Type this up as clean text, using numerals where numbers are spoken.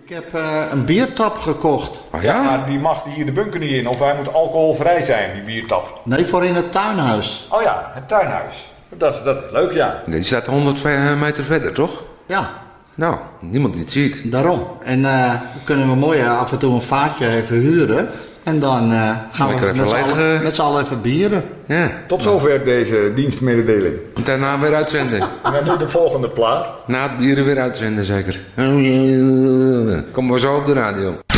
Ik heb een biertap gekocht. Oh ja? Maar die mag hier de bunker niet in. Of hij moet alcoholvrij zijn, die biertap. Nee, voor in het tuinhuis. Oh ja, het tuinhuis. Dat is leuk, ja. Die staat 100 meter verder, toch? Ja, Nou, niemand die het ziet. daarom. En dan kunnen we mooi af en toe een vaartje even huren. En dan gaan Lekker we even met z'n allen even bieren. Ja. Tot zover deze dienstmededeling. En daarna weer uitzenden. En dan nu de volgende plaat. Na het bieren weer uitzenden, zeker. Komen we zo op de radio.